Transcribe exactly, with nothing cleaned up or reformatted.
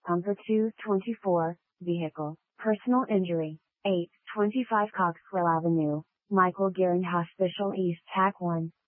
Pumper two twenty-four, Vehicle, Personal Injury, eight twenty-five Coxwell Avenue, Michael Guerin Hospital East Tack one.